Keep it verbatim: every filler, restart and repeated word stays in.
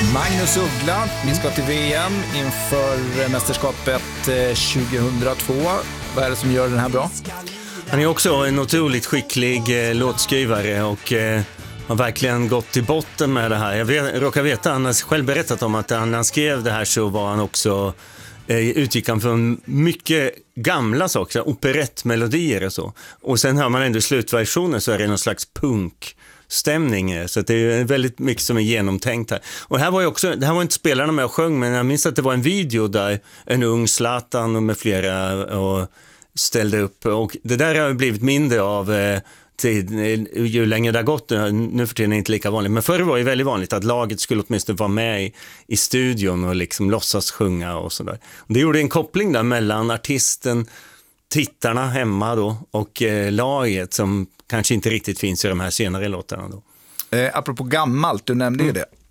Magnus Uggla, vi ska till V M inför mästerskapet tjugohundratvå. Vad är det som gör den här bra? Han är också en otroligt skicklig eh, låtskrivare och eh, har verkligen gått till botten med det här. Jag vet, råkar veta, han har själv berättat om att när han skrev det här så var han också eh, utgick han från mycket gamla saker, operettmelodier och så. Och sen hör man ändå i slutversionen så är det någon slags punk stämning, så det är väldigt mycket som är genomtänkt här. Och här var ju också, det här var inte spelarna med och sjöng, men jag minns att det var en video där en ung Zlatan och med flera och ställde upp, och det där har blivit mindre av eh, tid, ju längre det har gått. Nu för tiden är det inte lika vanligt, men förr var det väldigt vanligt att laget skulle åtminstone vara med i, i studion och liksom låtsas sjunga och sådär. Det gjorde en koppling där mellan artisten, tittarna hemma då och eh, laget som kanske inte riktigt finns i de här senare låtarna då. Eh, apropå gammalt, du nämnde mm. ju det.